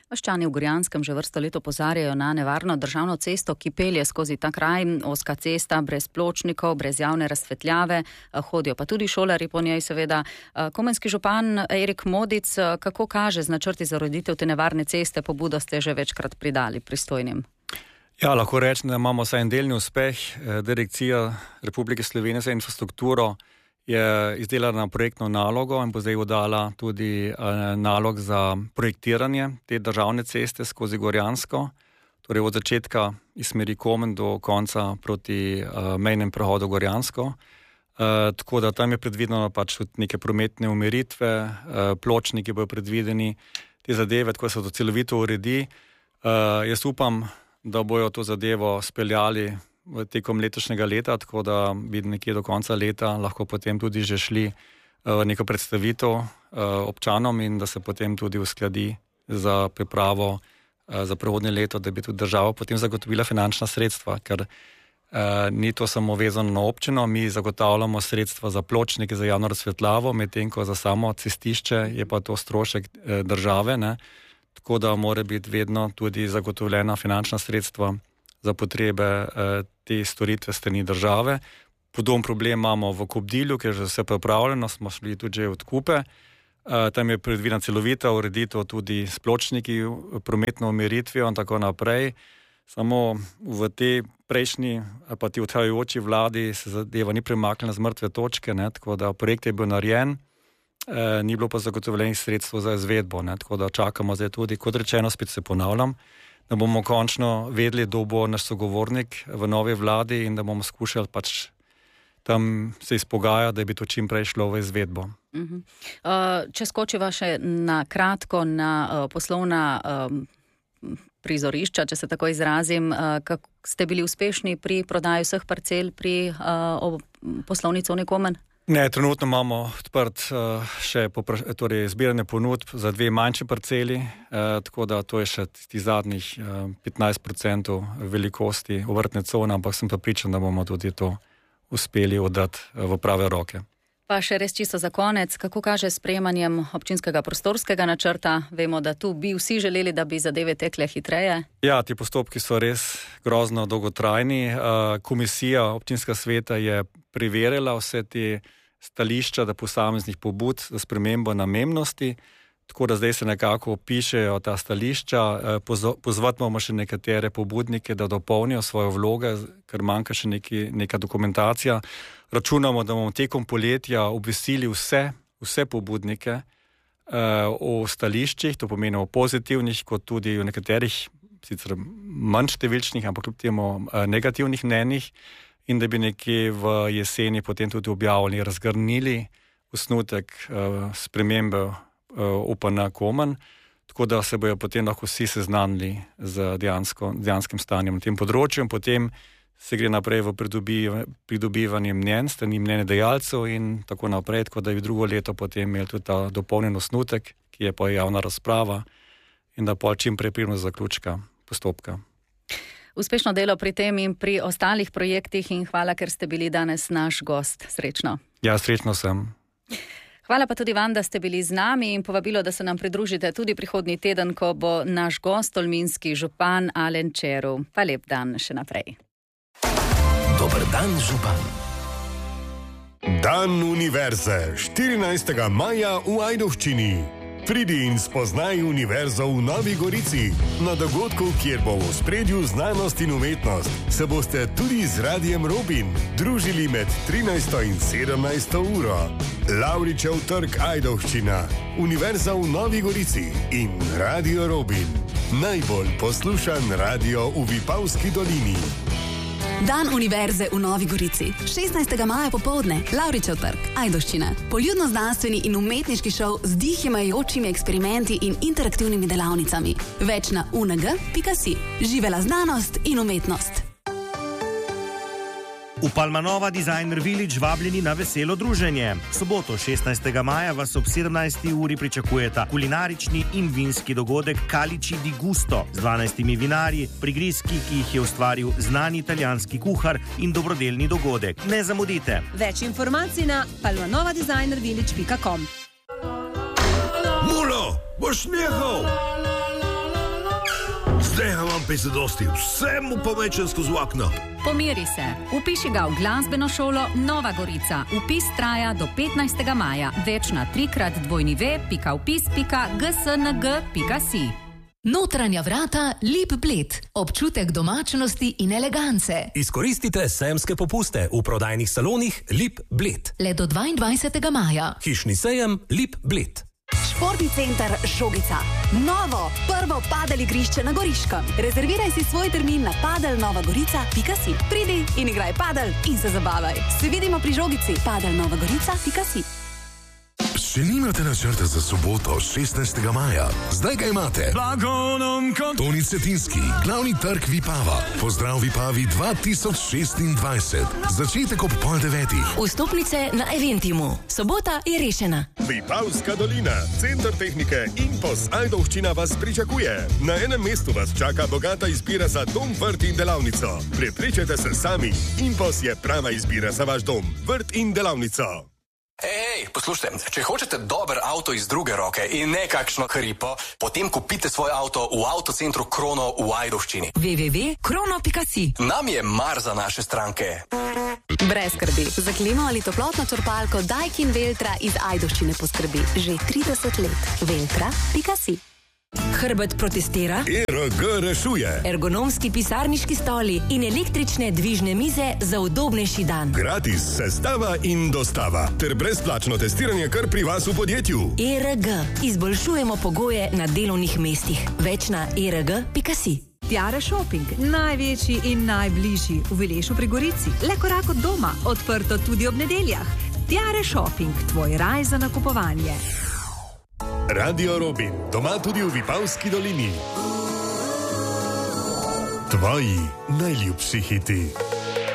Vaščani v Gorjanskem že vrsto let opozarjajo na nevarno državno cesto, ki pelje skozi ta kraj, ozka cesta, brez pločnikov, brez javne razsvetljave, hodijo pa tudi šolarji po njej seveda. Komenski župan Erik Modic, kako kaže z načrti za ureditev te nevarne ceste, pobudo ste že večkrat pridali pristojnim? Ja, lahko rečem, da imamo vsaj en delni uspeh. Direkcija Republike Slovenije za infrastrukturo je izdelala projektno nalogo in bo zdaj dala tudi nalog za projektiranje te državne ceste skozi Gorjansko, torej od začetka iz smeri Komen do konca proti mejnem prehodu Gorjansko. Tako da tam je predvideno pač tudi neke prometne umiritve, pločniki bodo predvideni, te zadeve, tako se to celovito uredi. Jaz upam, da bojo to zadevo speljali tekom letošnjega leta, tako da bi nekje do konca leta lahko potem tudi že šli neko predstavitev občanom in da se potem tudi uskladi za pripravo za prihodnje leto, da bi tudi država potem zagotovila finančna sredstva, ker ni to samo vezano na občino, mi zagotavljamo sredstva za pločnike, za javno razsvetljavo, medtem ko za samo cestišče je pa to strošek države, ne? Tako da mora biti vedno tudi zagotovljena finančna sredstva za potrebe te storitve strani države. Podoben problem imamo v Kobdilju, ker je že vse pripravljeno, smo šli tudi že odkupe. Tam je predvidena celovita ureditev tudi s pločniki, prometno umiritvijo in tako naprej. Samo v tej prejšnji, pa ti odhajajoči vladi se zadeva ni premaknila z mrtve točke, ne? Tako da projekt je bil narejen, ni bilo pa zagotovljenih sredstev za izvedbo, ne? Tako da čakamo zdaj tudi, kot rečeno, spet se ponavljam, da bomo končno vedeli, kdo bo naš sogovornik v novi vladi in da bomo skušali pač tam se izpogajati, da bi to čim prej šlo v izvedbo. Če skočiva še na kratko na poslovna prizorišča, če se tako izrazim, kako ste bili uspešni pri prodaji vseh parcel pri poslovni coni Komen? Ne, trenutno imamo odprt še zbiranje ponudb za 2 manjši parceli, tako da to je še tistih zadnjih 15% velikosti obrtne cone, ampak sem pa pričan, da bomo tudi to uspeli oddati v prave roke. Pa še res čisto za konec, kako kaže s sprejemanjem občinskega prostorskega načrta? Vemo, da tu bi vsi želeli, da bi zadeve tekle hitreje. Ja, ti postopki so res grozno dolgotrajni. Komisija občinska sveta je preverila vse te stališča do posameznih pobud za spremembo namembnosti, tako da zdaj se nekako opišejo ta stališča. Pozvati bomo še nekatere pobudnike, da dopolnijo svoje vloge, ker manjka še neka dokumentacija. Računamo, da bomo tekom poletja obvestili vse pobudnike o stališčih, to pomeni o pozitivnih, kot tudi o nekaterih, sicer manj številčnih, ampak kljub temu negativnih mnenjih, in da bi nekje v jeseni potem tudi objavili, razgrnili osnutek spremembe OPN Komen, tako da se bojo potem lahko vsi seznanili z dejanskim stanjem na tem področju in potem se gre naprej v pridobivanje mnenj, strani mnenjedajalcev in tako naprej, tako da bi drugo leto potem imeli tudi ta dopolnjen osnutek, ki je pa javna razprava in da pa čim prej pridemo do zaključka postopka. Uspešno delo pri tem in pri ostalih projektih in hvala, ker ste bili danes naš gost. Srečno. Ja, srečno sem. Hvala pa tudi vam, da ste bili z nami in povabilo, da se nam pridružite tudi prihodnji teden, ko bo naš gost tolminski župan Alen Červ. Pa lep dan še naprej. Dober dan, župan. Dan univerze, 14. maja v Ajdovščini. Pridi in spoznaj univerzo v Novi Gorici. Na dogodku, kjer bo v ospredju znanost in umetnost, se boste tudi z Radiem Robin družili med 13. in 17. uro. Lavričev trg Ajdovščina, Univerza v Novi Gorici in Radio Robin. Najbolj poslušan radio v Vipavski dolini. Dan univerze v Novi Gorici. 16. maja popoldne, Lavričev trg, Ajdovščina. Poljudno-znanstveni in umetniški šov z dihimajočimi eksperimenti in interaktivnimi delavnicami. Več na UNG.si. Živela znanost in umetnost. V Palmanova Designer Village vabljeni na veselo druženje. Soboto 16. maja vas ob 17. uri pričakujeta kulinarični in vinski dogodek Calici di Gusto z 12 vinarji, prigrizki, ki jih je ustvaril znani italijanski kuhar in dobrodelni dogodek. Ne zamudite. Več informacij na palmanovadesignervillage.com. Mulo, boš nehal! spet se dosti, vse mu pomečem skozi okno. Pomiri se, upiši ga v glasbeno šolo Nova Gorica. Upis traja do 15. maja. Več na 3x2v.upis.gsng.si. Notranja vrata Lip Bled. Občutek domačnosti in elegance. Izkoristite sejemske popuste v prodajnih salonih Lip Bled. Le do 22. maja. Hišni sejem Lip Bled. Športni center Žogica. Novo, prvo padel igrišče na Goriškem. Rezerviraj si svoj termin na padelnovagorica.si. Pridi in igraj padel in se zabavaj. Se vidimo pri Žogici. padelnovagorica.si. Še nimate načrta za soboto, 16. maja? Zdaj ga imate. Toni Cetinski, glavni trg Vipava. Pozdrav Vipavi 2026. Začetek ob 8:30. Vstopnice na Eventimu. Sobota je rešena. Vipavska dolina, center tehnike Impos Ajdovščina vas pričakuje. Na enem mestu vas čaka bogata izbira za dom, vrt in delavnico. Prepričajte se sami, Impos je prava izbira za vaš dom, vrt in delavnico. Ej, poslušajte, če hočete dober avto iz druge roke in ne kakšno hripo, potem kupite svoj avto v avtocentru Krono v Ajdovščini. www.krono.si. Nam je mar za naše stranke. Brez skrbi. Za klimo ali toplotno črpalko Daikin Veltra iz Ajdovščine poskrbi že 30 let. Veltra.si. Hrbet protestira. ERG rešuje. Ergonomski pisarniški stoli in električne dvižne mize za udobnejši dan. Gratis sestava in dostava ter brezplačno testiranje kar pri vas v podjetju. ERG. Izboljšujemo pogoje na delovnih mestih. Več na erg.si. Tiare Shopping, največji in najbližji v Vilešu pri Gorici. Le korak od doma, odprto tudi ob nedeljah. Tiare Shopping, tvoj raj za nakupovanje. Radio Robin, doma tudi v Vipavski dolini. Tvoji najljubši hiti.